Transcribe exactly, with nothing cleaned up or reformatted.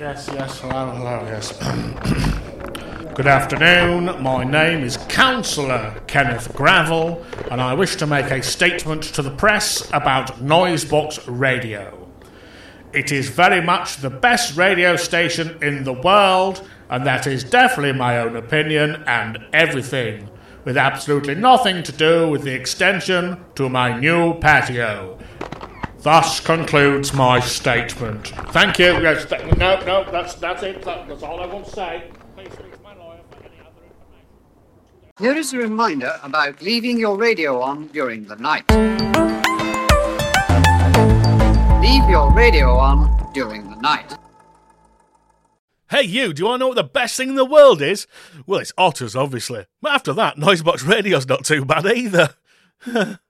Yes, yes, hello, hello, yes. Good afternoon, my name is Councillor Kenneth Gravel, and I wish to make a statement to the press about Noisebox Radio. It is very much the best radio station in the world, and that is definitely my own opinion and everything, with absolutely nothing to do with the extension to my new patio. Thus concludes my statement. Thank you. Yes, th- no, no, that's that's it. That, that's all I want to say. Please speak to my lawyer for any other information. Here is a reminder about leaving your radio on during the night. Leave your radio on during the night. Hey you, do you want to know what the best thing in the world is? Well, it's otters, obviously. But after that, Noisebox Radio's not too bad either.